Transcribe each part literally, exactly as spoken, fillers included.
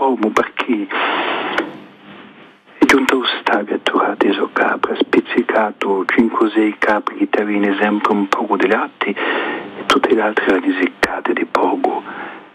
pomo perché è giunto lo stadio a turate so capra, spizzicato cinque o sei capri che t'avevano sempre un poco di latte e tutte le altre erano seccate di poco.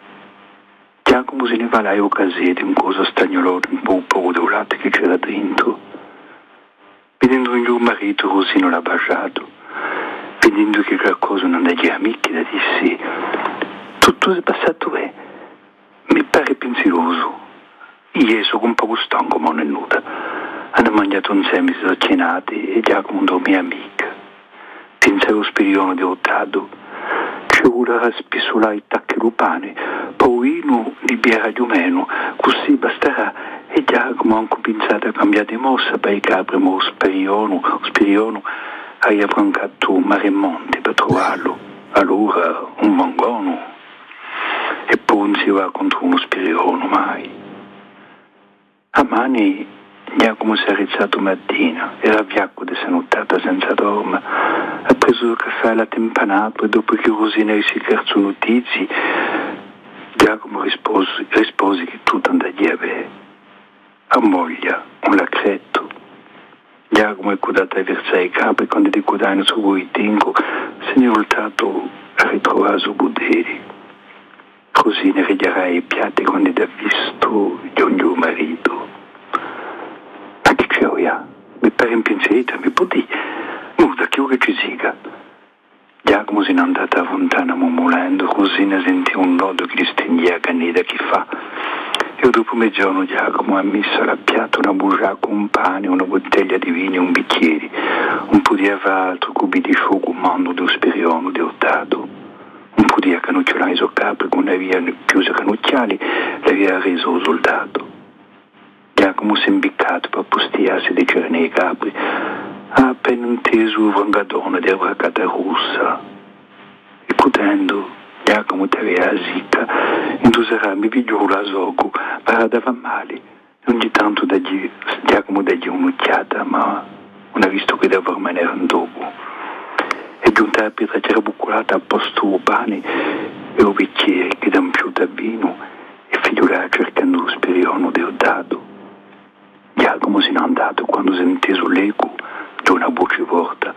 Giacomo se ne va là a casette, un coso stagnoloto, un po', un poco di latte che c'era dentro. Vedendo il mio marito così non l'ha baciato, vedendo che qualcosa non andava amici, da disse, tutto è passato è, mi pare pensieroso. Io sono un po' stanco, ma non è nuda. Hanno mangiato insieme, si sono cenati e Giacomo dormì amica. Senza lo spirione di ottato, ci vuole spissolare i tacchi lupani, poi uno li biera di meno, così basterà. E Giacomo ha cominciato a cambiare di mossa per i capri, ma lo spirione, lo spirione ha affrontato un mare e monte per trovarlo. Allora un mangono e poi non si va contro uno spirione mai. A mani Giacomo si è alzato mattina, era viacco di nottata senza dormire, ha preso il caffè alla tempanato e dopo che Rosina si scherzo notizie, Giacomo rispose, rispose che tutto andava bene. A moglie, un lacretto. Giacomo è codato a versare i capi quando di codano su voi tingo, se ne è voltato a ritrovare su buderi. Così ne reggerai i piatti quando ha visto il mio marito. Ma che c'è ora? Mi pare impensierita, mi può dire? Muda, che ora ci siga. Giacomo se n'è andato a lontano mormorando, così ne sentì un nodo che gli stringeva a cannida che fa. E dopo mezzogiorno Giacomo ha messo alla piatta una bugia con un pane, una bottiglia di vino e un bicchiere, un po' di altro cubi di sciugo, un mando di spirione di ottato. Un po' di canucciolare su capri, con la via chiusa canucciali, l'aveva reso un soldato. Giacomo si è imbiccato per postiarsi dei cerni ai capri, ha appena inteso un vangadone di avracata russa. E potendo, Giacomo te aveva la zicca, indoserà mi pigliò la soco, ma dava male. Ogni tanto dagli, Giacomo dagli un'occhiata, ma non ha visto che dava rimanere un dopo. E giunta la pietra c'era buccolata a posto il pane e un bicchiere che da un più da vino e figliola cercando lo spirione di Odato. Giacomo se n'è andato quando si è inteso l'eco di una voce forte.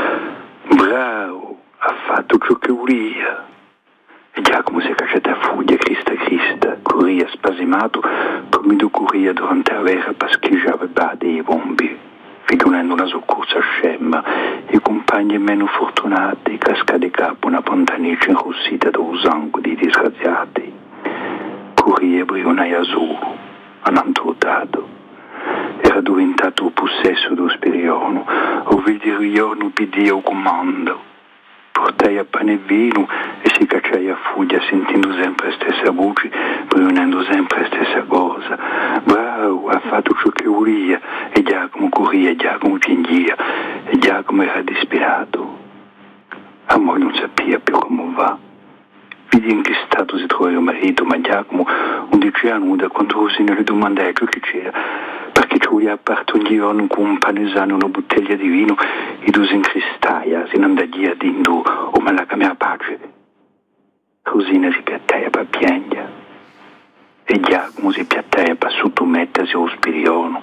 Bravo, ha fatto ciò che voleva. E Giacomo si è cacciato a fuglia, crista crista, corria spasimato come do corria durante la guerra per scheggiare bade e bombi. Figliolando una soccorsa scemma, i compagni meno fortunati, cascati capo una pantaniccia inrossita da un sangue dei disgraziati. Corria brionai azzurro, anantrotato. Era diventato il possesso dello spiriono, o vedere io non pidia il comando. Portai a pane e vino e si cacciai a fuglia sentendo sempre la stessa voce, brionando sempre la stessa cosa. Bravo, ha fatto ciò che voleva e Giacomo corria, Giacomo piangia e Giacomo era disperato. A moglie non sapeva più come va. Vidi in che stato si trovava il marito, ma Giacomo non diceva nulla quando Rosina le domandava ciò che c'era, perché ci voleva partogliare con un panesano una bottiglia di vino e due in cristaia, se non andava dentro o me la camera pace. Rosina si piattava per piangere e Giacomo si piattava per sottomettersi allo spiriono.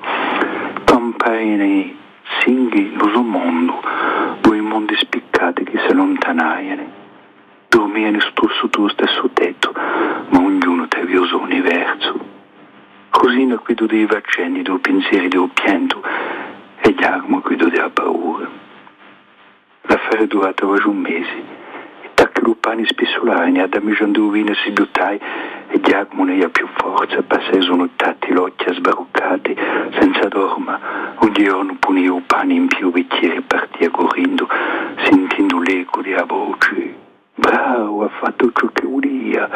Campane singhi lo suo mondo, due mondi spiccati che si allontanavano. Dormivano sullo lo stesso tetto, ma ognuno aveva il suo universo. Rosina qui doveva accendi dei pensieri del pianto e Giacomo qui doveva paura. L'affare è durata quasi un mese. I tacchi lupani spessolani, ad amigiando vino si buttai e Giacomo ne aveva più forza, passai sono tatti l'occhia sbaruccati, senza dorma. Un giorno puniva il pane in più bicchieri e partia correndo, sentendo l'eco della voce. Bravo, ha fatto ciò che voleva.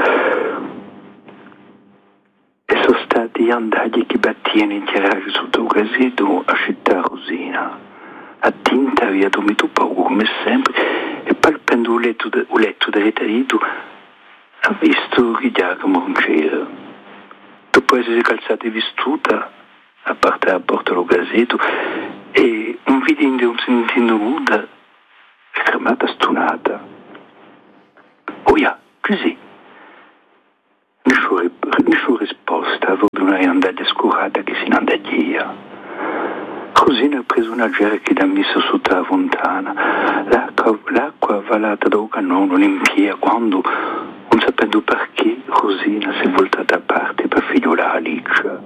E sono stati andati che battiano in tirare sotto il casetto a città Rosina. A tinta aveva dormito poco come sempre e palpando il letto, il letto del retarito ha visto che Giacomo non c'era. Dopo essere calzata e vestuta, a parte la porta dello casetto e un vedendo un sentendo nuda è fermata stonata. Oh ja, così. Nessuna risposta, avevo non è andata scurata che si andava via. Così ha preso una gera che l'ha messo sotto la fontana. L'acqua, l'acqua valata da un cannone limpia quando, non sapendo perché, Rosina si è voltata a parte per figliolare Alice.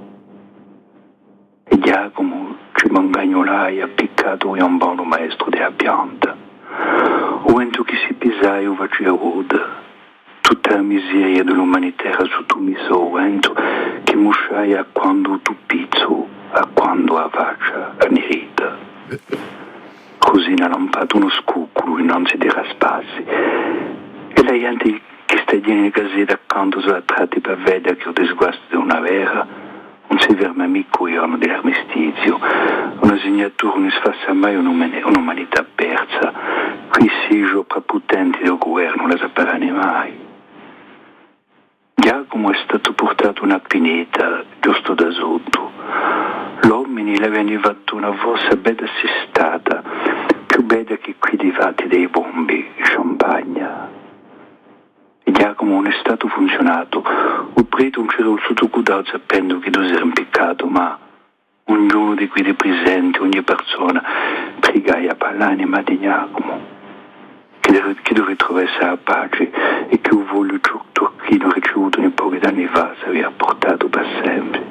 E Giacomo ci mangagnolai ha piccato un buono maestro della pianta. O ento che si pisai o faccia roda. Tutta la miseria dell'umanità era sotto miso o ento che musciai a quando tu pizzo, a quando a faccia a nerita. Così ha lampato uno scucolo innanzi dei raspassi. E la gente che sta in casetta accanto sulla tratti per vedere che ho disguasto di una vera, non si ferma mica il giorno dell'armistizio. Una segnatura non si fa mai un'umanità persa. Qui si gioca potenti del governo, non la sapranno mai. Giacomo è stato portato una pineta giusto da sotto. L'uomini le avevano fatto una voce bella assistata, più bella che qui dei fatti dei bombi, champagne. E Giacomo non è stato funzionato. Il prete non c'era il sottocudato sapendo che dove era impiccato, ma ognuno di quelli presenti, ogni persona, pregai a l'anima di Giacomo, che deve, che deve trovare la pace e che il voglio turchino ricevuto in pochi anni fa si aveva portato per sempre.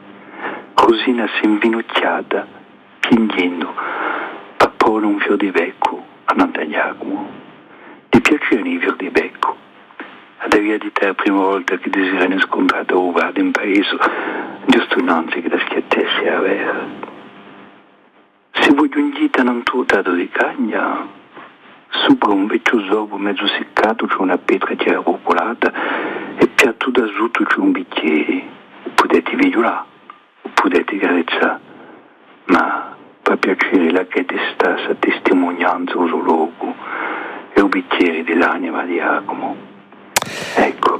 Rosina si è invinocchiata, piangendo, per porre un fior di becco a Nanta Giacomo. Gli piacevano i fior di becco. Aveva di te la prima volta che desiderano scontrato o vado in paese, giusto innanzi che la schiattessi a vera. Se voglio un dito non trovato di cagna, sopra un vecchio zobo mezzo seccato c'è una pietra che era popolata e piatto da sotto c'è un bicchiere. Potete violare, potete carezzare, ma per piacere la che ti sta sa testimonianza uso logo e un bicchiere dell'anima di Giacomo. Ecco.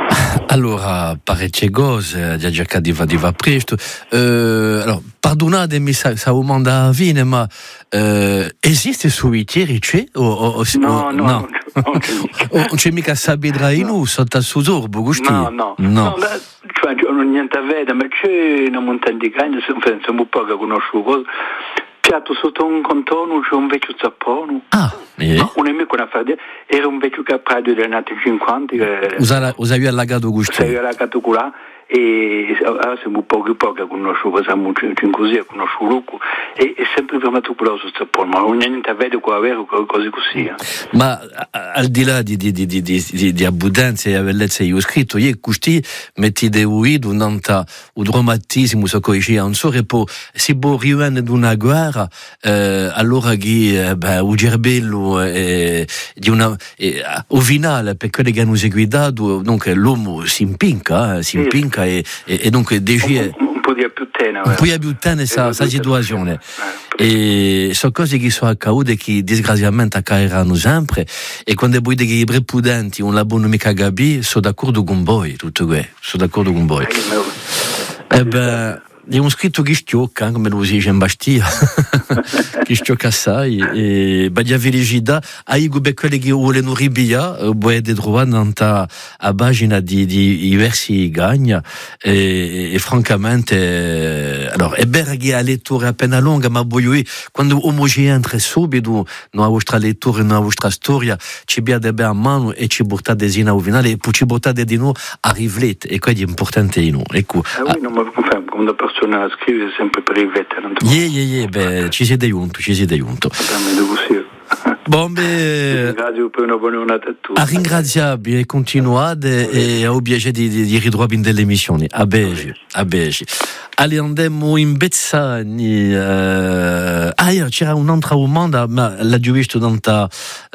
Allora, parecchie cose, già già di va di va presto. Eh, allora, pardonatemi se se ho manda a vine, ma eh, esiste su bicchieri c'è o, o, o no, no, no. Non c'è mica. Non c'è mica sabidra in u sotto al suo sorbo, gusti? No, no, no. no ma, cioè, non ho niente a vedere, ma c'è una montagna di cagne, siamo un po' che conosco cosa. Piatto sotto un contorno c'è un vecchio zappone. Ah, eh? No, un amico una fa era un vecchio capradio degli anni cinquanta. Usa usavi allagato gusti. Usavi allagato là e ah, siamo un po' che poco conosco, siamo così a conosco Luco e è sempre fermato quello sul zappone, ma non ho niente a vedere con avere cose così. Ma al di là di, di, di, di, di, di abbondanza e bellezza, io ho scritto ieri questi metti de uido nanta o drammatismo so che non so che poi si può riunire di una guerra eh, allora che eh, beh, un gerbello eh, di una eh, o finale per quelli che hanno seguitato dunque l'uomo si impinca eh, si impinca e, e, e dunque decide un, un po' di più tena un po' di più tena sa situazione e sono cose che sono accadute che disgraziatamente accaderanno sempre e quando voi dite che i prepudenti non la buona mica capire sono d'accordo con voi tutto questo sono d'accordo con voi e beh abbiamo scritto che stiocca, come lo si dice in Bastia, che stiocca assai, e badia felicità, a i gube quelli che vogliono ribia, potete trovare nella pagina di, di diversi gagni, e, e francamente, allora, è vero che la lettura è appena lunga, ma voi, quando omogenea entra subito, nella vostra lettura, nella vostra storia, ci abbiate bene a mano e ci portate in al finale, e poi ci portate di nuovo a riflettere, e questo è importante di noi. Ecco. Ah, oui, non mi confermo, come una persona scrive sempre per riflettere. Yeah, yeah, yeah, beh, ci siete giunto, ci siete giunto. Bon, beh, ringrazio per una buona giornata a tutti. A ringraziabile e continuate e a piacere di, di, di ritrovare delle emissioni. A bege, a bege. Allora andiamo in Bezzani. Uh, ah, io, c'era un'altra domanda, ma l'ho visto dans ta,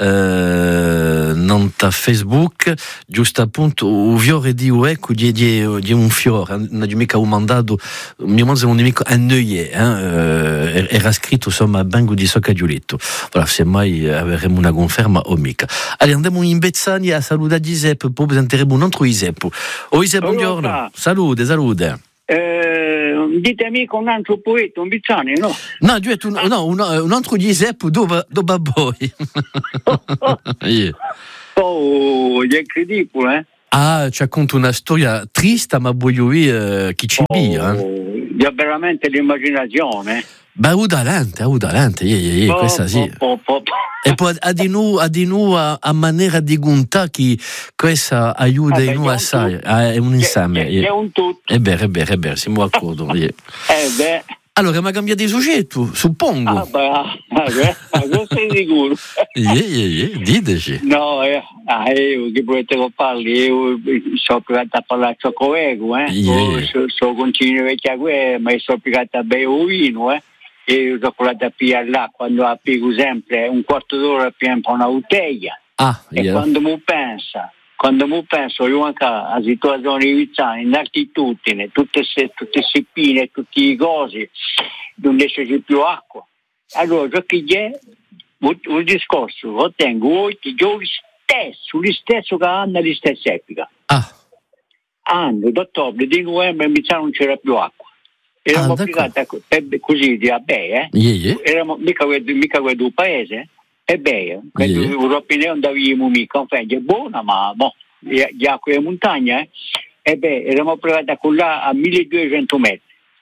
uh, dans ta Facebook, giusto appunto, un fiore di ecco, di, di, di un fiore, non ho mica domandato, mio modo non è mica un œillet, eh, uh, era scritto insomma banco di so che ho letto. Voilà, se mai avremo una conferma o mica. Allora andiamo in Bezzani a salutare Giuseppe, poi presenteremo un altro Giuseppe. Oh Giuseppe, buongiorno. Salute, salute. Eh, ditemi con un altro poeta, un Bezzani, no? No, un, no un, un altro Giuseppe dove, dove voi. Oh, yeah. Oh, è incredibile, eh? Ah, ci racconta una storia triste, ma voglio dire chi ci bia. Oh, ha veramente l'immaginazione. Beh, udalante, udalante, yeah, yeah, yeah, questa sì. Po, po, po. E poi a di noi, a, di noi a, a maniera di guntà che questa aiuta in noi assai, è un insieme. È, è un tutto. È vero, è vero, è vero, siamo d'accordo. Yeah. Eh beh. Allora, ma cambiato di soggetto, suppongo. Ah, beh, ah, questo sei sicuro. Yeah, yeah, yeah, diteci. No, eh, ah, io che volete che parli, io sono piegato a parlare con coego, eh. Yeah. Sono so continuo vecchia guerra, ma sono piegato a bere vino, eh. E io sono piegato a pigliare l'acqua, quando la piego sempre un quarto d'ora pieno una bottiglia. Ah, e yeah. quando mi pensa, quando mi penso io anche alla situazione di Vizzani, in altitudine, tutte le tutte seppine, tutti i cosi, non esce più acqua. Allora, ciò che c'è, un discorso, lo tengo oggi, io stesso, lo stesso che hanno la stessa epoca. Ah. Anno d'ottobre, di novembre, mi sa non c'era più acqua. Eravamo ah, piegati così, di vabbè, eh? Yeah, yeah. Eravamo mica mica quel paese, e beh, quando Yeah. l'Europa non davamo mica, un è buona, ma boh, gli acque e montagna, eh? E beh, eravamo piegati a là a milleduecento metri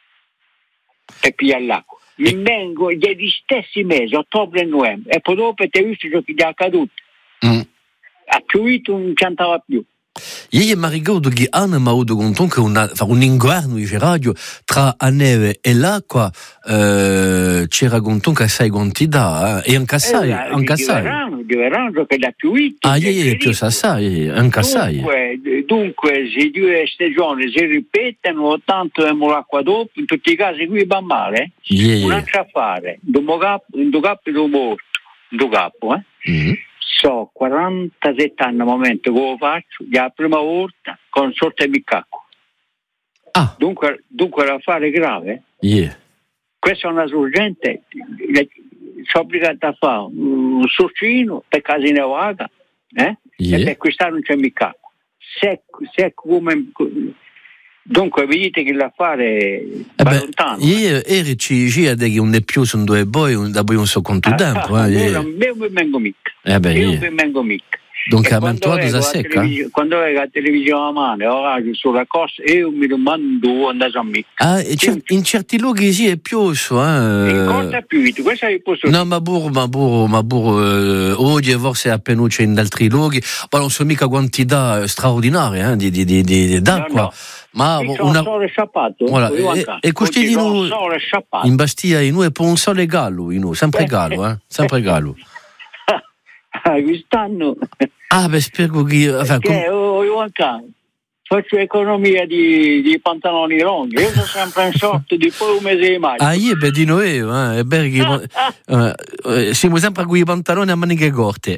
per pigliare l'acqua. Mi E... vengo degli stessi mesi, ottobre e novembre, e poi dopo ti ho visto che è accaduto. Mm. Ha piovuto, non cantava più. Ieri mi ricordo che hanno avuto comunque una, un inguardo di radio tra la neve e l'acqua, eh, c'era comunque assai quantità, eh, e anche assai, Eh, anche di assai. verano, di verano che l'ha piovuto. Ah, ieri più assai, anche assai. Dunque, dunque, se due stagioni si ripetono, tanto abbiamo l'acqua dopo, in tutti i casi qui va male. Yeah, yeah. Un altro affare, in due capi, in due capi, in due capi, eh. Mm-hmm. So quarantasette anni al momento che lo faccio, la prima volta con sorte di cacco. Ah. Dunque, dunque l'affare grave. Yeah. Questa è una sorgente, sono obbligato a fare un sorcino per casina vaga, eh? Yeah. E per quest'anno non c'è mica cacco. Secco, secco come... Dunque vedete che l'affare Eh va beh, lontano. ieri eri ci gira che un ne più sono due boi, un da poi un so conto tempo, Ah, eh. io Yeah. non mi vengo mica. Eh beh, Io yeah. non mi vengo mica. Dunque E ha quando mantuato vengo da la secca? televisio- Quando vedo la televisione a mano, oraggio sulla costa, io mi domando andare a mica. Ah, e cer- in certi luoghi sì è pioso, eh. In cosa più, questo è posso No, ma pur, ma pur, ma pur, eh, oggi forse appena c'è in altri luoghi, ma non sono mica quantità straordinarie eh, di, di, di, di, d'acqua. No, no. Ma Io una... sono sole sciappato. Voilà, io e, anche. e questi Oggi di sono noi sole sciappato. in Bastia in noi è per un sole gallo, in noi, sempre gallo, eh? Sempre gallo. Ah, quest'anno Ah, beh, spero che... Enfin, che com- io anche faccio economia di, di pantaloni lunghi. Io sono sempre in short di poi un mese di maggio. Ah, io beh, di noi, eh, è bello che... eh, eh, siamo sempre con i pantaloni a maniche corte.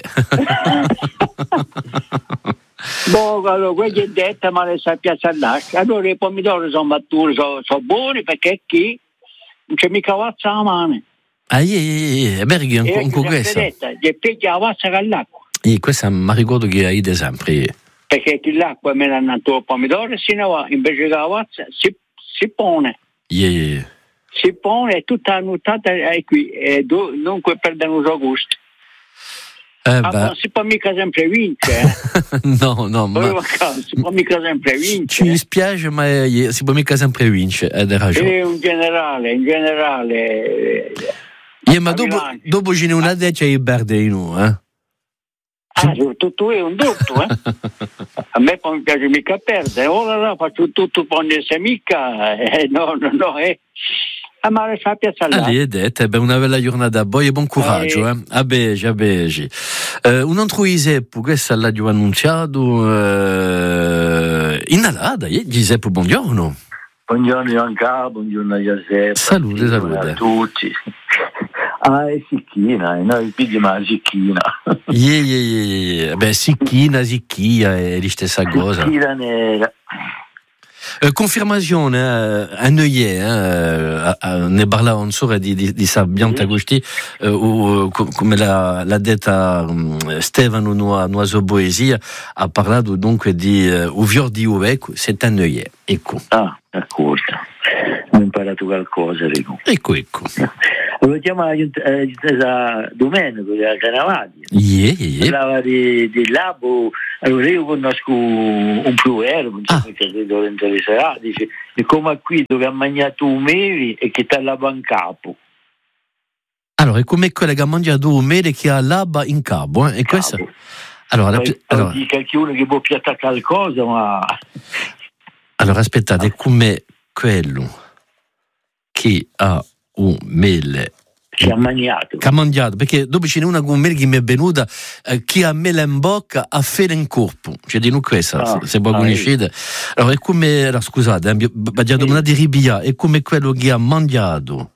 Boh, allora, quelli è detta, ma le sa piazza all'asca. Allora i pomidori sono maturi, sono, sono buoni perché qui non c'è mica vazza a mano. Ah, yeah, yeah, yeah. È bello che E anche questa... gli pigli la vazza con l'acqua. E questa mi ricordo che hai sempre. Yeah. Perché chi l'acqua me l'ha nato il pomidoro se ne va, invece che la vazza si, si pone. Yeah, yeah. Si pone e tutta nuotata è qui, e do, dunque perdono il suo gusto. Eh, Ah, non si può mica sempre vincere. Eh? no, no, ma... Non si può mica sempre vincere. Ci dispiace, ma eh, si può mica sempre vincere, ed hai ragione. E un generale, in generale... Yeah, ma dopo, dopo ce n'è una deccia e perde in noi, eh? Ah, tutto è un tutto, eh? A me non mi piace mica perdere, ora là faccio tutto per non essere mica, eh, no, no, no, eh. A mare fa piazzare. Allez, Edette, ben, una bella giornata a voi e buon coraggio, eh? A bege, a bege. Uh, un altro Giuseppe, questo l'ha già annunciato, uh, in Alada, eh? Giuseppe, buongiorno. Buongiorno Gianca, buongiorno Giuseppe. Salute, salute. A tutti. Ah, è Sicchina, noi pigliamo la Sicchina. Yeah, yeah, yeah. Beh, Sicchina, Sicchia, è la stessa cosa. Sicchina nera. Uh, confermazione uh, a Neuillet, uh, uh, ne parlava ancora di, di, di Sabbiante Agosti, uh, uh, come l'ha, l'ha detta um, Stefano Noaso Boesia, ha parlato dunque di uh, Uvior di Uveco, c'est a Neuillet. Ecco. Ah, d'accordo. Ho imparato qualcosa, dico. Ecco, ecco. Lo chiama la Domenico della Canavati. Yeah, yeah. Parlava di, di Labo. Allora io conosco un pruero, non so Ah. perché credo che interesserà, dice, è come qui dove ha mangiato un meri e che ti lava in capo. Allora, è come quella che ha mangiato un mele che ha l'abba in capo, eh? E questo... Capo. Allora, Poi, allora, poi dica chiuno che può piattare qualcosa, ma allora, aspettate, è come quello che ha un mele si è mangiato. che ha mangiato, perché dopo ce n'è una con me che mi è venuta, eh, chi ha mele in bocca ha fede in corpo, cioè di noi questa, Ah, se voi ah, conoscete. Allora è come, allora, scusate, eh, ho una di ribia, è come quello che ha mangiato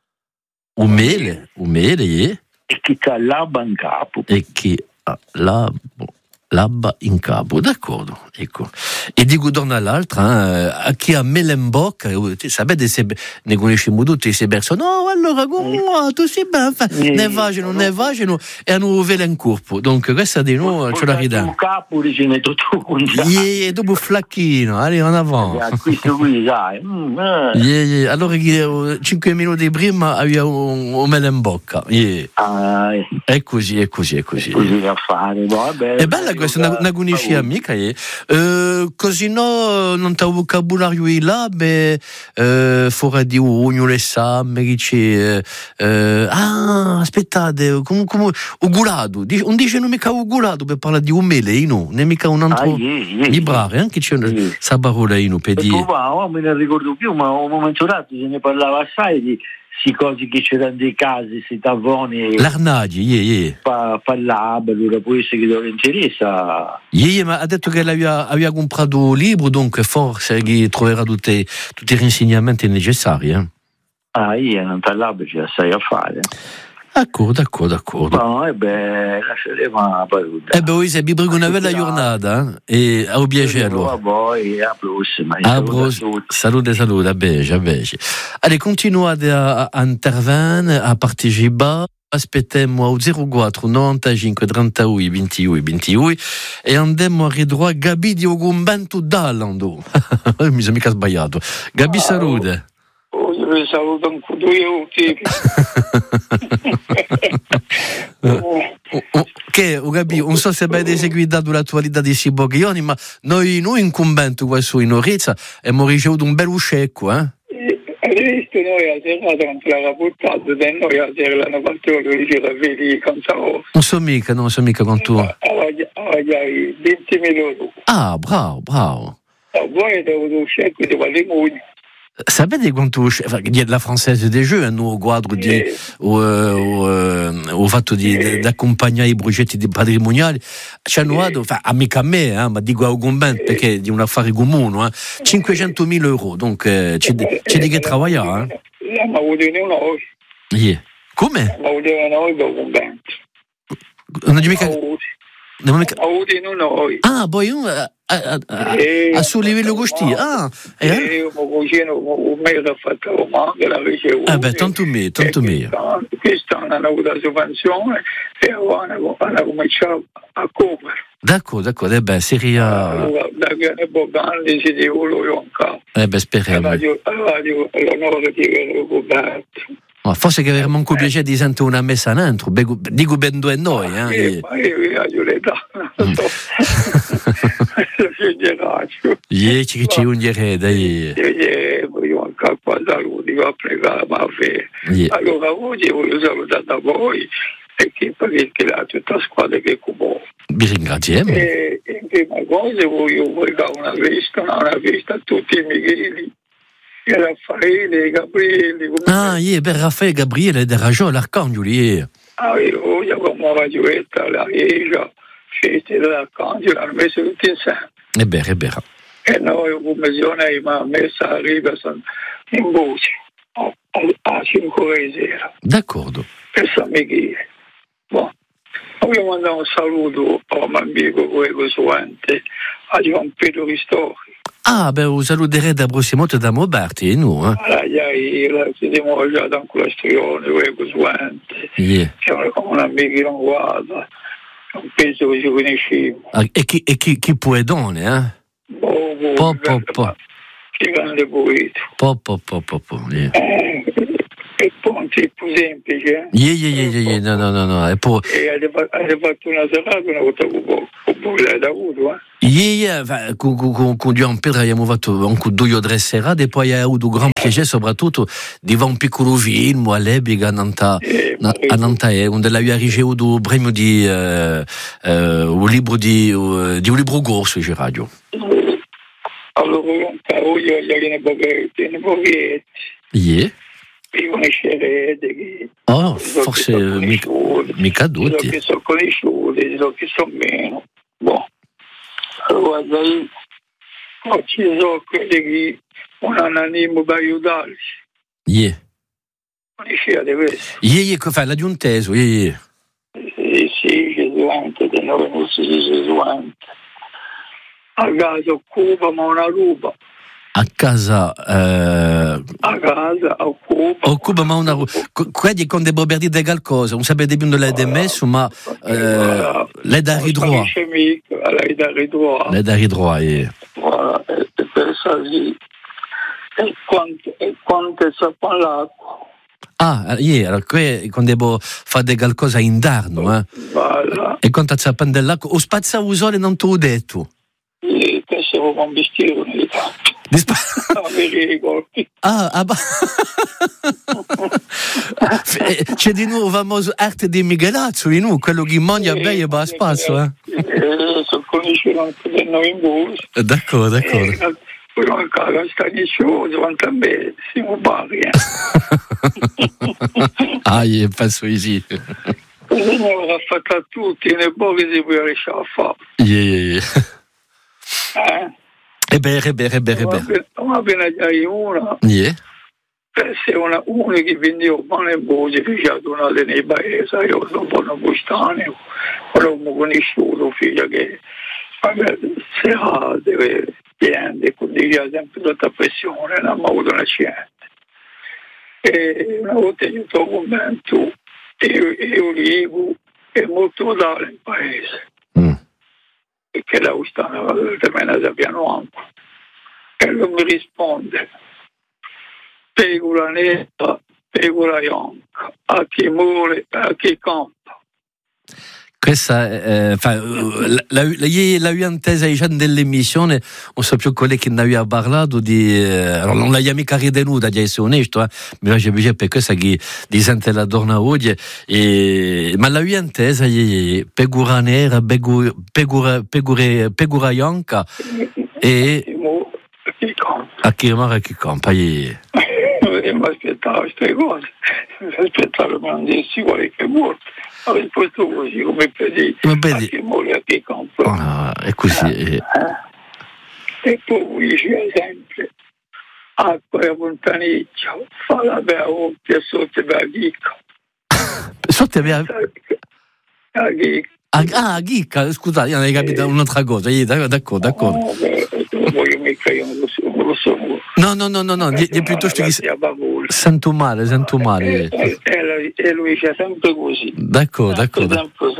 un mele, un mele, eh, E chi ti lava in capo. e che ha l'abba, l'abba in capo, d'accordo, ecco. E dico torna all'altra, eh, chi ha mele in bocca, eh, sapete se ne conosciamo tutti, se persone, no, allora come tu sei ben, ne vagino, ne vagino, e hanno vele in corpo, donc questa di noi ce la ridiamo. Un capo dice ne tutto con Yeah, dopo flacchino, allez, en avant. questo qui, sai. Mm, eh. Yeah, yeah. Allora, eh, cinque minuti prima aveva un, un mele in bocca. Yeah. Ah, eh, È così, è così, è così. così da fare. Vabbè, È bella questa, una, una conosci amica. Eh. Eh, così no, non c'è un vocabolario là, beh, eh, fuori di ognuno le sa, che c'è. Eh, ah, aspettate, come, come, ugulato. Dice, non dice non mica ugulato per parlare di un mele, no, non è mica un altro. Ah, yeah, yeah, Librare, anche c'è yeah. questa parola ino per E dire. poi, ma, non me ne ricordo più, ma un momento dato se ne parlava assai di queste cose che c'erano dei casi, questi tavoni. L'arnaghi, yeah, yeah. Pa, parlava, allora può essere che non interessa. Yeah, yeah, ma ha detto che aveva, aveva comprato un libro, donc forse che troverà tutti, tutti gli insegnamenti necessari. Eh? Ah, io non parlavo, c'è assai a fare. D'accordo, d'accordo, d'accordo. No, e beh, lasceremo la parola. Eh beh, oui, c'est vi prego una bella giornata eh? E au piacere allora. A voi, a prossima. A prossima. Salute, salute, a beige, a beige. Allez, continuate a, a intervenire, a partecipare. Aspettiamo au zero quattro novantacinque trentadue ventuno ventuno e andiamo a ridurre Gabi di Ogumbento d'Allando. Mi sono mica sbagliato. Gabi, salute. Oh, io vi saluto anche due ultimi. Che, ho capito, non so se avete seguito l'attualità di Siboglioni, ma noi, noi in convento qua su in Orizza abbiamo ricevuto un bel uscecco, eh? Avete visto noi a serata non ce l'ha portato, e noi a sera l'hanno fatto riuscire a vedere con Sao. Non so mica, non so mica con tu. Aveva ventimila euro. Ah, bravo, bravo. Voi avete avuto un scecco di patrimonio. Sapete quanto il y a de la française des jeux, noi guardo di, o, o, o fatto di, di accompagnare i progetti patrimoniali, ci hanno dato, mica a me, eh, ma dico a convento perché di un affare comune, eh, cinquecentomila euro, donc eh, c'è, c'è di che lavorare. Eh. L'hanno avuto noi. Yeah. Come? L'hanno avuto noi per convento. Non è mica... Non è mica... L'hanno avuto noi. Ah, poi un... A, a, a, a suo livello gusti, ah, e eh? Io mi cucino un mese ho fatto la manca, la ricevuto. Eh beh, tanto meglio, tanto meglio. Quest'anno hanno avuto la sovvenzione e hanno, hanno cominciato a coprire. D'accordo, d'accordo, eh beh, seria... Allora, da che ne può grande si devo lo anche. Eh beh, speriamo. L'onore di averlo coperto. Ma forse che avremmo anche piacere di sentire una messa in altro, dico ben due noi, eh? Ma io vi aiuto, non so. Ie, ci ci un dire, dai. Ie, voglio anche qua saluti, va pregare, ma fe. Allora oggi voglio salutare da voi e che perché la tutta squadra che cubo. Vi ringraziamo. E in prima cosa voglio fare una festa, una festa a tutti i Micheli. E Raffaele, Gabriele. Ah, ie, per Raffaele, Gabriele, ha ragione, l'arcangelo, ie. Ah, io, io come la giuetta, la Regia, feste dell'arcangelo, hanno messo tutti insieme. È vero, è vero. E noi, come zona, abbiamo messo a riva in voce, a cinque sera. D'accordo. Per San Michele. Bon. Voglio mandare un saluto a un amico, quello suante, a Gian Pietro Ristori. Ah, beh, un saluterei da prossima volta da Moberti, e noi, eh? Allora, ieri, ci siamo già da un questione, quello suante. Yeah. C'è un amico che non guarda, non penso che ci conosciamo. Ah, e chi, e chi, chi può donne, eh? Oh, oh, po, po, po. Che grande poeta. Po, po, po, po, po, yeah. Eh, che ponti più semplici, eh? Yeah, yeah, yeah, yeah, yeah. No, no, no, no. E poi... E hai fatto una serata una volta con voi l'hai avuto, eh? Yeah, yeah, con, con, con Dio Pedro abbiamo fatto anche due o tre serate e poi hai avuto un gran piacere soprattutto di fare un piccolo film all'epoca a Nantae, dove abbiamo ricevuto il premio di uh, uh, un libro di, uh, di un libro corso di radio. Allora, io gliene pochetti, ne pochetti. Yeah. Mi conoscerete. Oh, forse mica, mica tutti. Che sono conosciuti, che sono meno. Boh. Allora, io ci sono quelli che non hanno animo per aiutarci. Yeah. Conoscete questo? Yeah, yeah, che fai? L'ha di un teso, yeah, yeah. Sì, sì, Gesuante, di noi non si dice Gesuante. A casa occupa ma una ruba. A casa eh... a casa occupa occupa ma una ruba. Quindi quando devo perdere qualcosa non sapete più dove l'hai messo ma eh, l'hai da ridroit l'hai da ridroit l'hai da ridroit eh. Voilà, e per così e quanto e quanto sa con l'acqua. Ah, yeah, allora qui quando devo fare qualcosa in darno eh. Voilà. E quanto sa dell'acqua o spazza usare non te l'ho detto. Sì, pensavo con vestire di tanto. Ah, ah bah. C'è di nuovo il famoso arte di Michelazzo, di nuovo, quello che mangia bene e va a spasso, eh? Sono conosciuto per noi in bus. D'accordo, d'accordo. Però ancora sta nicioso, quanto a me, siamo pari, eh? Ah, io penso di sì. Così ne avrà fatto a tutti, ne pochi si può riuscire a fare. Yeah, yeah, yeah. Eh? È vero, è vero, è vero, è vero. Non appena già una, yeah. se una, uno che vendeva pane e voce, fece una nei paesi, io sono un po' una bustane, non ho conosciuto, figlia che, vabbè, se ha, deve, niente, diceva sempre tutta pressione, non ho avuto un accidente. E una volta io sto convento, io, io dico, è molto notale il paese. Mm. Perché la Ustana me la sappiano anche. E lui mi risponde, pecora nera, pecora bianca, a chi muore, a chi campa. Questa eh, fa, la, la, la intesa diciamo, dell'emissione, non so più quelli che ne aveva parlato di eh, non l'abbiamo mica ritenuta di essere onesto, eh, mi piace piacere per questa che di sente la donna oggi, e, ma la intesa è pecora nera, pecora, pecora, pecora bianca e a chi rimane a chi campa. E mi aspettavo queste cose, mi aspettavo che non dissi qualche morte. Ho risposto così, come per dire, a chi muore, a chi compra. Ah, è così. Eh, eh. E poi diceva sempre, acqua e fontaneggia, fa la bella occhia sotto la chicca. Sotto la la chicca. Ah, chicca, scusate, io non hai capito un'altra cosa, d'accordo, d'accordo. No, beh, voglio mica io non lo so, non lo so. No, no, no, no, no, di, di piuttosto che sento male, sento male. E, e, e lui dice sempre così. D'accordo, d'accordo.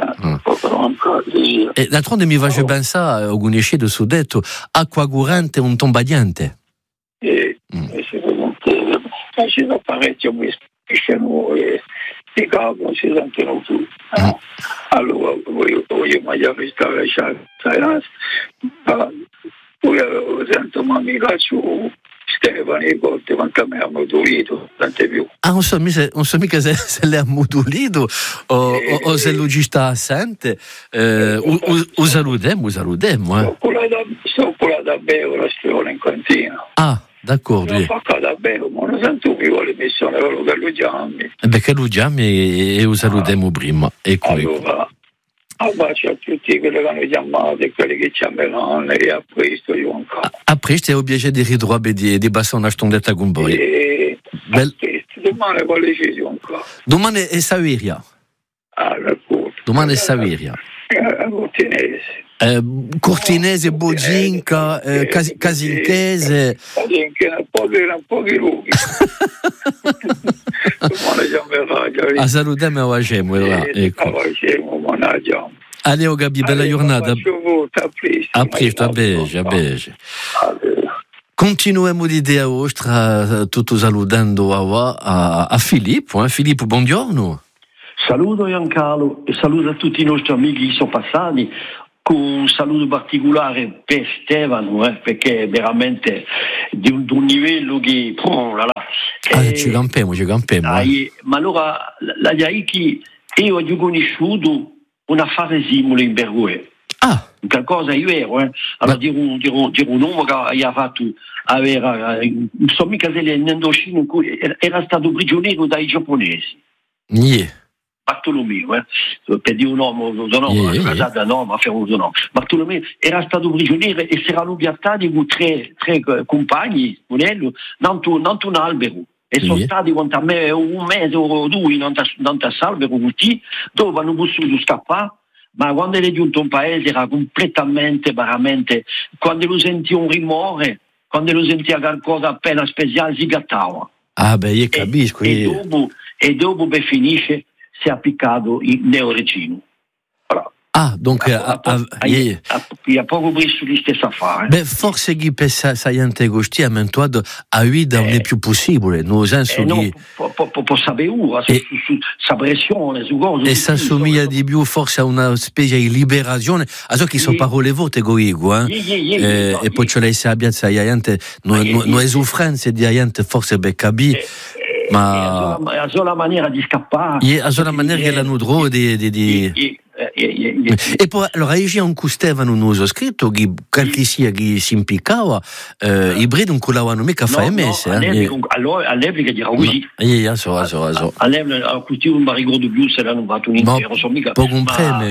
Mm. E d'altronde mi faccio pensare, ho conosciuto su detto, acqua corrente un tombadiente. Sì, mm. Ma ci sono parecchio pesce nuovi, di capo si sentono tutti. Mm. Allora voglio, voglio mangiare stare a poi sento ma mi caccio Stefano e volte quanto me ha modulito tante più. Ah, non so, non so mica se, se le ha modulito o, eh, o, o se lui sta assente. Eh, o salutiamo, salutiamo. Sto quella da bere la storia in cantina. Ah, d'accordo. Non fa da bere, ma non sento più l'emissione, quello che lui chiami. Beh, che lui chiami e lo salutiamo ah. prima. Ecco, allora, a bacio a tutti quelli che hanno chiamato e quelli che chiameranno e a presto io ancora. A presto è obbligato di ritrovare di, di passare una stondetta con voi. E Bel... a presto, domani quale ci sono ancora? Domani è Saviria. Ah, d'accordo. Domani è Saviria. Eh, Cortinese. Eh, Cortinese, Boginca, eh, Cas- Casinchese. Casinchese, un po' di un po' di lunghi. Domani chiamerà. A salutiamo e a facciamo. Ecco. Allez, Gabi, bella giornata. A presto, a Bege, a Bege. Continuiamo di idea vostra, tutto saludando a, a, a Filippo. Eh? Filippo, buongiorno. Saluto Giancarlo e saluto a tutti i nostri amici che sono passati, con un saluto particolare per Stefano, eh, perché è veramente di un, di un livello che... Oh, là, là. Ah, eh, ci campiamo, ci campiamo. Dai, eh. Ma allora, la Iaiki, io ho conosciuto una fase simile in Bergoe. Ah. Qualcosa è vero, eh? Allora, dire un, dire, un, dire un uomo che ha fatto avere, non so mica se l'Indocina in cui era stato prigioniero dai giapponesi. Yeah. Bartolomeo, eh? Per dire un nome, un nome, yeah, yeah. Casata, no, ma un nome. Bartolomeo era stato prigioniero e si erano piattati con tre, tre compagni, con lui, non un albero. E sono yeah. stati quanto a me un mese o due non ti salvero tutti, dove hanno potuto scappare. Ma quando è giunto un paese era completamente, veramente, quando lo sentiva un rumore, quando lo sentiva qualcosa appena speciale si gattava. Ah beh, io capisco. E, e dopo, e dopo per finisce si è appiccato il neoregino. Allora, ah, donc a, a, a, a, yeah. a, a, a poco preso di stessa affare. Beh, forse chi pensa saiante gosti a mentuado a guida non è più possibile, nel senso eh, che no, può, può, può sapere ora su, su, su sa pressione, su cosa. E si assomiglia di più forse a una specie di liberazione, a ciò che sono parole vote goigo, eh? Yeah, yeah, yeah, eh, no, e poi ce l'hai se abbia saiante, non è soffrenze di aiante forse per capire. Ma è la sola maniera di scappare. È la sola maniera che l'hanno droga di... di, di... E, e, e, e, e poi, allora, io ho un Stefano non ho scritto che qualche sia che si impiccava, eh, i bredi non collavano mica fa messe. No, allora, all'epoca era così. Io so, so, so. All'epoca, a cui non mi ricordo più se l'hanno fatto un intero, so mica. Può comprendere.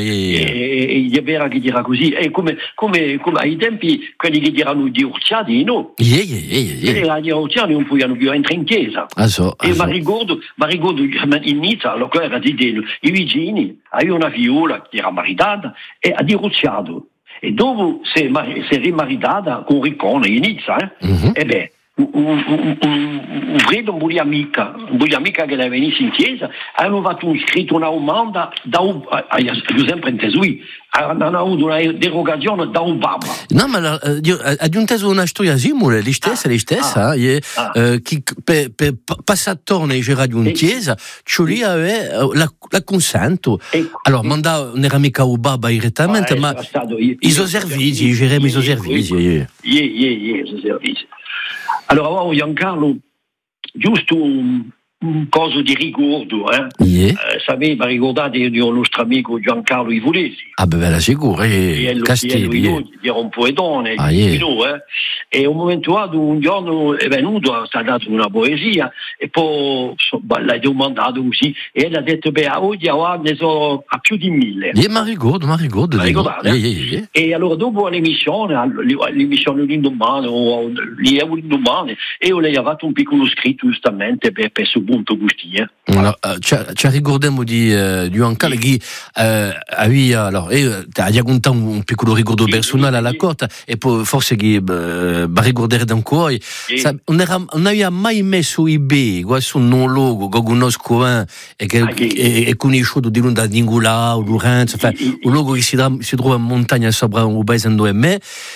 E è vero che era così. E come, come, come ai tempi, quelli che erano di Urciati, no? Yeah, yeah, yeah, yeah. Quelli di Urciati non potevano più entrare in chiesa. Ah, so, ah, e so. mi ricordo, mi ricordo in Nizza, allora era di i vicini, aveva una figlia che era maritata e ha divorziato. E dopo si è rimaritata con Riccone in Nizza, eh? Mm-hmm. E beh, un, un, un, un vredo un buon amica, un buon amica che venisse in chiesa, avevano fatto un scritto, una domanda, da un, io sempre in tesui, hanno avuto una derogazione da un babbo. No, ma ha aggiunto una storia simile, lì stessa, lì stessa, ah, eh, ah. eh, che per, per passatore c'era di una chiesa, cioè lì aveva la, la consento. Ecco. Allora, mandava, non era mica un babbo direttamente, ah, ma i suoi servizi, i geremi i suoi servizi. Ie, ie, ie, i suoi servizi. Allora, oh, Giancarlo, giusto un, un coso di ricordo, eh? Yeah. Eh, sapeva, ricordate di un nostro amico Giancarlo Ivulesi. Ah, beh, la sicuro, eh, Castiglio. Era un poetone, ah, yeah. no, eh? E un momento dato, un giorno è venuto, ha dato una poesia, e poi so, l'ha domandato così, e lei ha detto, beh, oggi ne so a più di mille. Yeah, ma ricordo, ma ricordo. Ma ricordate? Yeah, yeah, yeah. E allora dopo l'emissione, l'emissione l'indomani, o l'indomani, e io le ho fatto un piccolo scritto giustamente per, per su punto gusti, eh. Allora, ci, ci ricordiamo di, uh, di un cale che uh, aveva, allora, io ti ho raccontato un piccolo ricordo personale alla corte, e poi forse che uh, va ricordare ancora, sa, non, era, non aveva mai messo eBay, questo un logo che conosco eh, e che ah, è, è conosciuto di Lunda Ningula o Lorenzo, cioè, un logo che si, si trova in montagna sopra un paese dove me,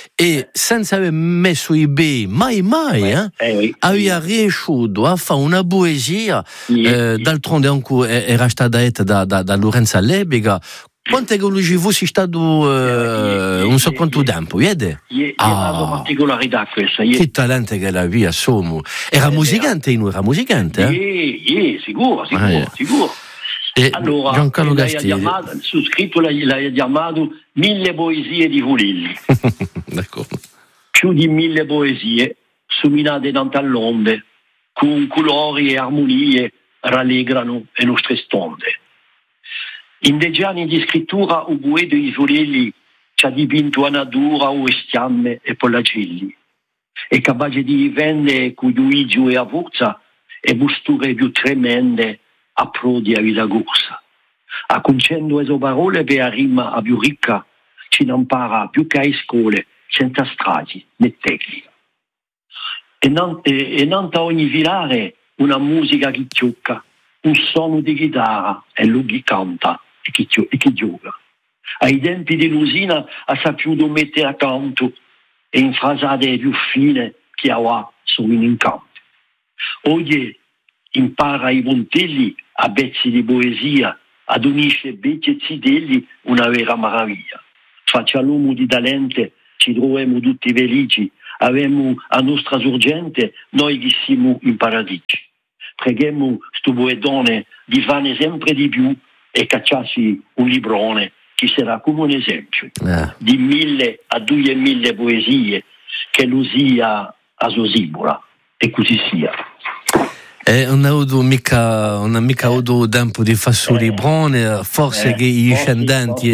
e senza aver messo eBay, mai mai, eh, eh, aveva riuscito a fare una poesia, eh, d'altronde ancora era stata detta da, da, da Lorenzo all'epoca. Quanto è che lui fosse stato uh, non so quanto tempo, vede? Ah, una particolarità questa. Che talento che la via, sommo. Era musicante, non era musicante? Eh, eh, sicuro, sicuro, ah, yeah. sicuro. E allora, Giancarlo Castiglio. Su scritto l'hai chiamato Mille poesie di Fulilli. D'accordo. Più di mille poesie, suminate tanto all'onde, con colori e armonie rallegrano le nostre stonde. In degli anni di scrittura un buedo di Fulilli ci ha dipinto a natura o stiamme e pollacelli. È capace di vendere con luigi e a forza e posture più tremende a prodi a vita corsa. A concendo le sue parole per la rima a più ricca, ci non impara più che a scuole, senza stragi né tecnica. E non, e, e non da ogni filare una musica che gioca, un suono di chitarra e lui che canta e che, e che gioca. Ai tempi dell'usina ha saputo mettere accanto e in frasate più fine che ha sono in campo. Oggi impara i montelli a pezzi di poesia, ad unisce becchi e zidelli una vera meraviglia. Faccia l'uomo di talente, ci troviamo tutti felici, abbiamo a nostra sorgente, noi che siamo in paradiso. Preghiamo sto poetone di fare sempre di più e cacciarsi un librone che sarà come un esempio eh. di mille a due mille poesie che lo sia a Sosibora e così sia. E non ho avuto mica, non ho mica avuto tempo di fare su librone, forse eh, che i scendenti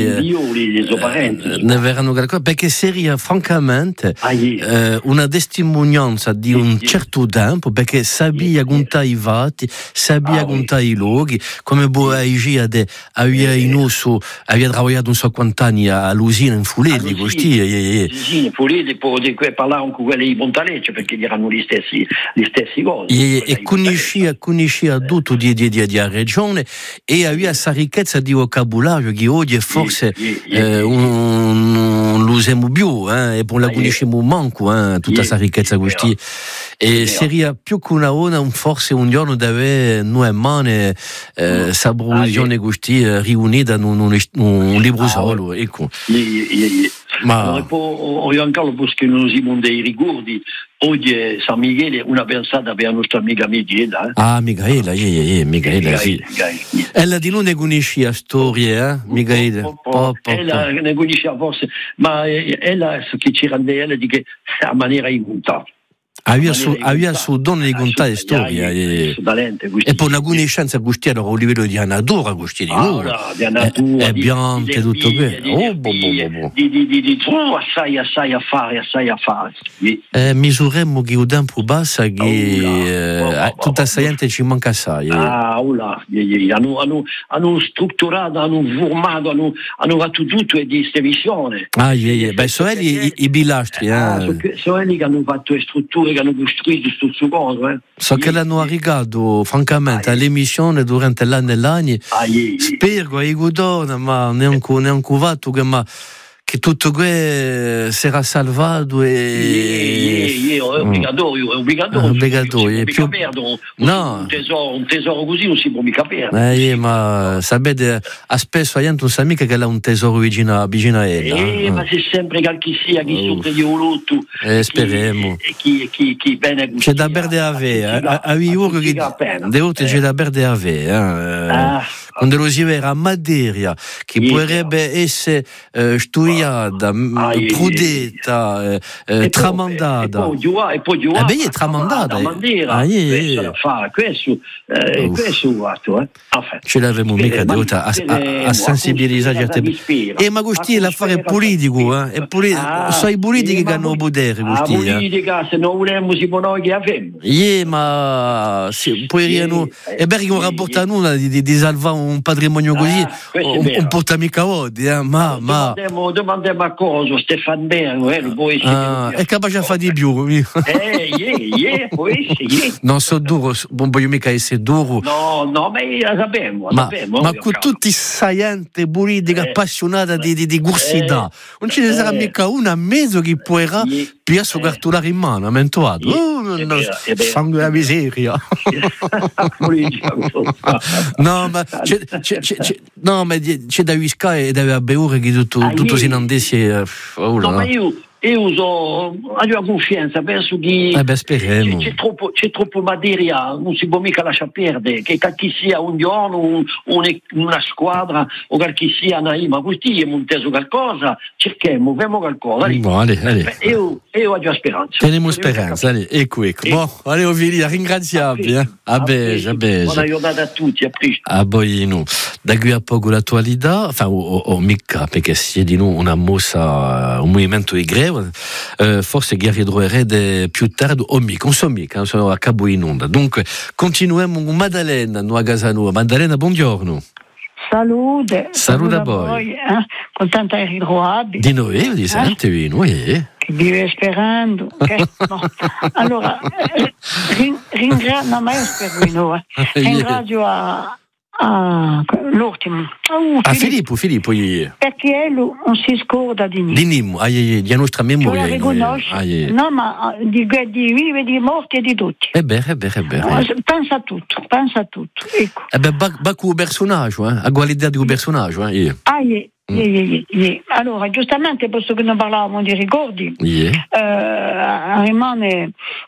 eh, ne verranno qualcosa, perché seria francamente ah, yeah. eh, una testimonianza di un yeah. certo tempo, perché sabia yeah. contare i vati, sabia ah, contare yeah. i luoghi, come Boaigi aveva in uso, aveva lavorato non so quanti anni all'usina in Fuledi, così. Sì, in Fuledi, poi parlare con quelli di Montalecce, perché erano gli stessi, gli stessi cose. E conosceva conosceva tutto di, di, di, di regione e aveva questa ricchezza di vocabolario che oggi forse eh, non lo usiamo più eh, e poi la conosciamo manco eh, tutta questa ricchezza così e seria più che una ona un forse un giorno deve noi mani questa eh, produzione così eh, riunita in un, un, un libro solo ecco. Ma e poi anche perché non siamo dei ricordi oggi San Michele una pensata per la nostra amica Michela eh? Ah Michela yeah, yeah, yeah, Michela sì ella di non ne conosce la storia eh? Michela ella ne conosceva forse ma ella che c'era ella di che a maniera incontata aveva su, aveva su dono di contare storia e, e poi una conoscenza gustiera a livello di anatura gustiera di anatura e bianche tutto quello di di di di assai assai a fare assai a fare misuremmo che un tempo bassa che tutta sta gente ci manca assai ah là hanno hanno hanno strutturato hanno formato hanno hanno fatto tutto e di queste visioni ah beh sono i pilastri sono quelli che hanno fatto le strutture che hanno costruito questo coso eh. So che l'hanno arrivato francamente ah, all'emissione durante l'anno e l'anno ah, spero e godona ma neanche neanche fatto che ma che tutto questo sarà salvato e è obbligatorio è obbligatorio obbligatorio più no un tesoro un tesoro così non si può mica perdere eh, ma sapete a spesso hai non sa mica che ha un tesoro vicino vicino a ella eh, ma c'è sempre qualche sia chi sotto di voluto eh, speriamo chi chi chi bene c'è da perdere a ve a vivo che devo c'è da perdere a ve quando lo si vera materia che potrebbe essere studiata prudetta tramandata e poi eh beh è tramandata questo fa questo questo fatto eh ce l'avevamo mica detto a sensibilizzare e ma questi è l'affare politico eh sono i politici che hanno potere questi politica se non vogliamo si può noi che abbiamo yeah ma poi è bene che un rapporto nulla di salvare un patrimonio così un porta mica oggi ma ma domandiamo a cosa Stefan Bergo eh, poi ah, è capace a fare di più eh yeah, yeah, poi sì non so duro non voglio mica essere duro no no ma la sappiamo ma, sappiamo ma con tutti i saienti politica eh, appassionata di, di, di gursità eh, non ce ne sarà eh, mica una a mezzo che può era yeah, piasso eh, cartolare in mano ammentuato yeah, oh, no, no, sangue la miseria no ma c'è, c'è, c'è, c'è, no ma c'è da viscare e da beure che tutto, ah, tutto si inandessi oh, no ma io io uso ho la confidenza penso che eh beh, speriamo. C'è, c'è troppo c'è troppo materia non si può mica lasciare perdere che chi sia un giorno un, un, una squadra o chi sia una ma questi è monteso qualcosa cerchiamo vediamo qualcosa vale, vale. io io ho già speranza teniamo speranza allez, ecco ecco bon allez Ovilia ringraziabili eh? a beige a beige buona giornata a tutti a presto a Boino da qui a poco l'attualità enfin o, o mica perché si è di noi una mossa un movimento di greve Uh, forse che arriverete più tardi o mica, non so mica, sono a cabo in onda. Dunque, continuiamo con Maddalena, noi a casa nuova. Maddalena, buongiorno. Salute. Salute a voi. Eh? Contenta di ritrovarvi. Di noi, di senti, noi. Che vive sperando. Okay? No. Allora, ringrazio, no, ma io spero di noi. Ringrazio a Ah, l'ultimo. Uh, Ah, Filippo, Filippo, ieri. Perché lui non si scorda di niente. Di Nimo, ah, ieri, di nostra memoria. Cioè, la riconosce, Ah, ieri. no, ma di, di vivi, di morti e di tutti. È vero, è vero, è vero. Pensa a tutto, pensa a tutto. Ecco. Eh beh, Bacco un personaggio, eh? A qualità di un personaggio, eh? Ieri. Ah, ieri. Yeah, yeah, yeah. Allora, giustamente, posto che non parlavamo di ricordi, Yeah. eh, rimane,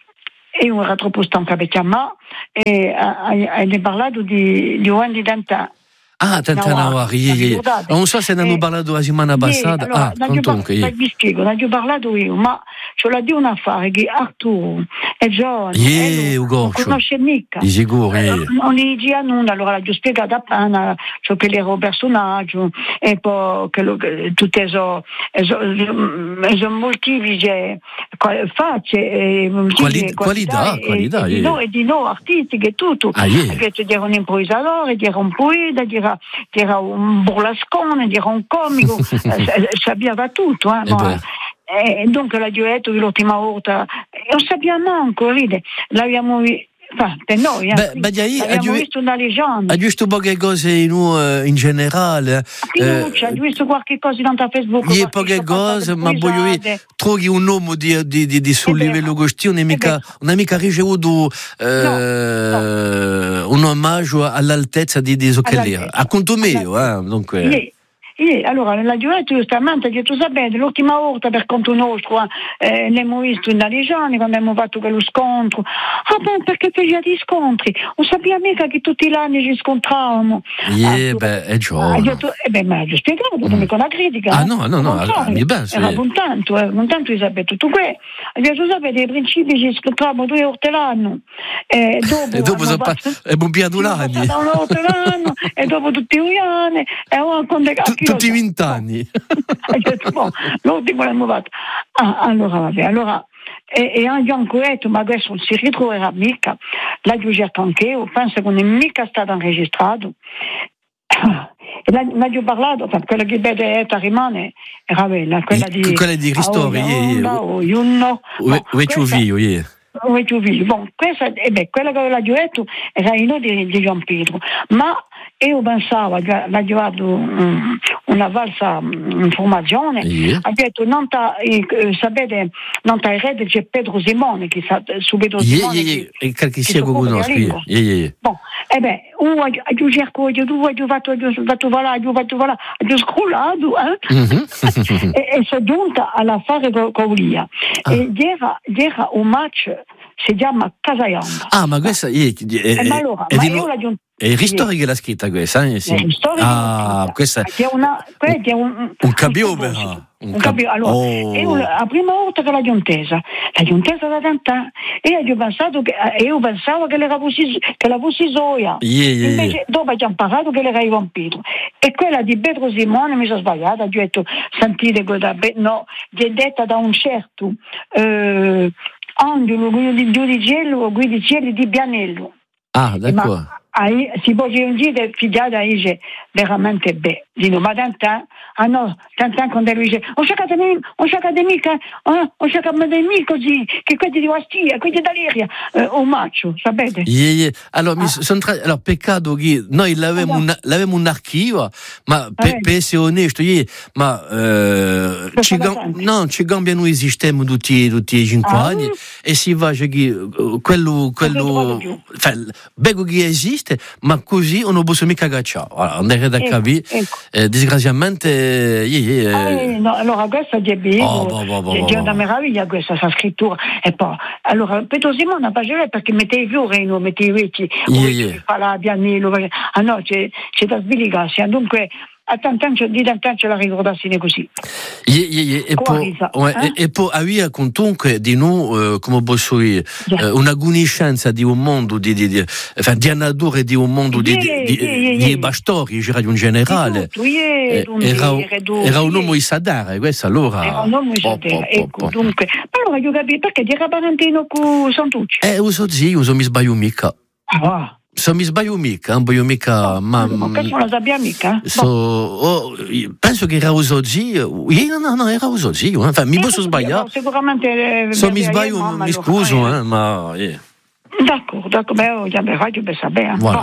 io ero troppo stanca per chiamare, e hai parlato di, di Wendy Dantin. Ah, Tantanawari, yeah, yeah. Non so se ne hanno parlato la settimana passata. Allora, ah, comunque, yeah. Vi spiego, ne ho parlato io, ma ce l'ho detto un affare che Arturo è giovane, yeah, non conosce mica. Di sicuro, yeah. eh, non gli dice a nulla, allora l'ho spiegato appena ciò che era il personaggio, e poi che lo, tutte so, so, so moltiplici facce, e Quali, qualità, e, qualità, e, yeah. di no, e di no artistiche e tutto. Ah, yeah. Perché era un improvvisatore, era un poeta, era era un burlascone, era un comico, sapeva tutto. Eh, ma, eh, dunque la detto l'ultima volta, non sappiamo manco, ride, l'abbiamo visto. Per noi, eh, beh, beh, abbiamo visto una leggenda. Hai visto poche cose in, uh, in generale? Fiducia, eh, hai visto qualche cosa da Facebook? Io poche cose, ma voglio dire, trovi un uomo di, di, di, di sul livello così, non è mica ricevuto eh, no, no. un omaggio all'altezza di, di Zucchellera. A conto mio, eh, dunque. Yeah. Yeah, allora la gioventù giustamente ha detto sapete l'ultima volta per conto nostro eh, ne abbiamo visto in Daligiani quando abbiamo fatto quello scontro. Ah beh, perché faceva di scontri non sappiamo mica che tutti gli anni ci scontravamo. Yeah, ah, beh è giovane. Eh beh, ma l'ho spiegato non mica una critica. Ah no no no, no mi penso era contento eh, contento di sapere tutto questo. Ha detto sapete i principi ci scontravamo due volte l'anno e dopo, e dopo sono fatto, pa- è buon l'anno una volta l'anno e dopo tutti gli anni e ora quando tutti i vent'anni. Bon, l'ultimo l'abbiamo fatto. Ah, allora vabbè, allora e, e anche ancora detto, ma adesso non si ritroverà mica. La giudica anche io, penso che non è mica stato registrato. E la, la ho parlato, quella che vede rimane era bella, quella di quella di Ristori, o Iunno. Uè ci figlio, yeah. Bon, questa, eh beh, quella che l'ho detto era il nome di, di Gian Pietro, ma io pensavo, l'ho fatto um, una falsa um, informazione, yeah. Ha detto, non ta, eh, sapete, non ta erede c'è Pedro Simone, che sa, su Pedro yeah, Simone, yeah, yeah. che, che si conosce, yeah, yeah. Bon, e beh, uno ha cercato, ha fatto, ha fatto là, ha fatto là, ha scrollato, eh? Mm-hmm. e, e si è giunta all'affare con Lia. Ah. E era, era un match, si chiama Casaiamba. Ah, ma questa è, è, è, eh, ma allora, è, ma è, io la giunta. È Ristori che l'ha scritta questa, eh? Sì. Ah, questa è una è un un cabiovera. Un capio. Allora, oh. io la prima volta che l'ho giuntesa, l'ho giuntesa da tant'anni e io pensato che io pensavo che l'era così che la fosse Zoia. Yeah, yeah, invece yeah. dopo ho imparato che l'era Ivan Pietro. E quella di Pedro Simone mi sono sbagliata, ho detto sentite quella no, è detta da un certo eh, Angelo Giudicello Guidicelli di Bianello. Ah, d'accordo. Aí, si può dire figliata dice veramente bene, dico, ma tant'è, ah no, tant'è quando lui dice, ho cercato di mica, ho cercato di mica così, che quelli di Ostia, quelli di Daliria, eh, un macio, sapete? Yeah, yeah. Allora, ah. mi tra... allora, peccato che noi l'avevamo, allora. un, l'avevamo un archivio, ma per pe essere onesto, yeah, ma eh, ci, gam... no, ci cambiano i sistemi tutti, tutti i cinque ah. anni e si va che quello, quello, cioè, becco che esiste, ma così non posso mica agganciare. Allora, andare da capire, ecco, ecco. eh, disgraziatamente, yeah, yeah, ah, eh, no, allora questa è bello, oh, oh, oh, oh, è una meraviglia questa sa scrittura. E poi, allora, Pedro Simone faceva perché metteva più Reno, metteva i vecchi, yeah, yeah. parlava Bianello, perché, ah no, c'è, c'è da sbiligarsi, dunque, a tanto di tanto la ricordarsi così. Yeah, yeah, yeah. E, poi, ouais, eh? e, e poi aveva comunque di noi, eh, come posso dire, yeah. eh, una conoscenza di un mondo di, di, di, enfin, di natura di un mondo di, yeah, di, di, yeah, yeah, di bastori, in generale. Tutto, yeah, eh, era, era un uomo di Sadare, questo allora. Era un uomo di Sadare, ecco, dunque. Allora io capisco perché era parentino con Santucci. Eh, uso sì, uso mi sbaglio mica. Ah. Se mi sbaglio mica, non voglio mica, ma... No, che non la sappia mica? So, oh, penso che era Usoggi, no, no, no, era Usoggi, enfin, mi posso sbagliare. Sicuramente... Se mi sbaglio, mi scuso, eh, ma... Yeah. D'accord, d'accord, ben, oh, ben, radio, ben, ça, ben, voilà. Bon.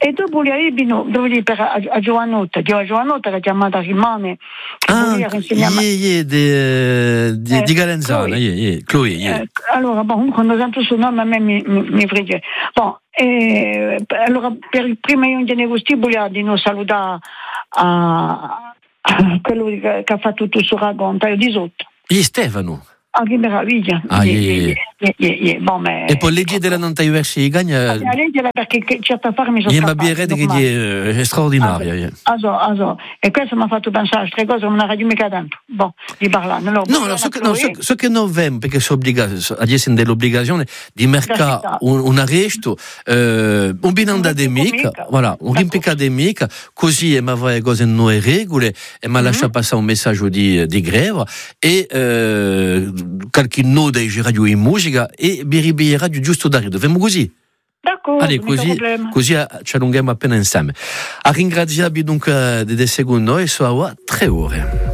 E dopo gli arrivino, dove lì per a, a Giovanotta, di Giovanotta che ha chiamato Rimane, che Ah, voleva insegnare. yeah, yeah, di, di, Eh, di Galenzana, Chloe. yeah, yeah, Chloe, yeah. Eh, allora, bon, quando sento suo nome a me mi, mi, mi frega. Bon, eh, allora, per il primo io di vestibolo di non salutare a, a quello che, che ha fatto tutto il suo racconto, di sotto. Gli Stefano. Ah, che meraviglia. Ah, yeah, yeah, yeah, yeah, yeah, yeah. Bon, ma, E poi legge della non diversi gagna. La legge perché che certe affari mi sono Gli ma scappati, birrede che normale. è straordinaria. yeah. Ah, so, ah, so. E questo mi ha fatto pensare a queste cose, non era mica tanto. Bon, di parlare. No, No, no, so che, no, so, so che non vem, perché sono obbligato, adesso dell'obbligazione di mercare un, un arresto, eh, un bilan d'ademica, voilà, un rimpicca accademica, così e ma va cose non regole, e ma lascia passare un messaggio di, di greve, e eh, qualche no dei radio in musica, e biribi radio giusto da ridere. Femo così? D'accordo, Allez, così, così ci allunghiamo appena insieme. A ringraziarvi dunque di secondo e so a tre ore.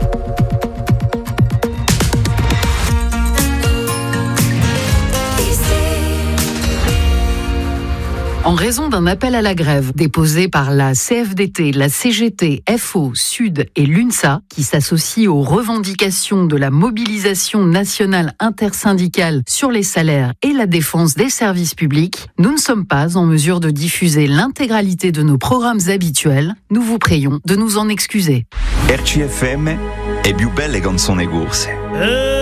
En raison d'un appel à la grève déposé par la C F D T, la C G T, F O, Sud et l'UNSA, qui s'associe aux revendications de la mobilisation nationale intersyndicale sur les salaires et la défense des services publics, nous ne sommes pas en mesure de diffuser l'intégralité de nos programmes habituels. Nous vous prions de nous en excuser. R C F M è più belle canzoni corse.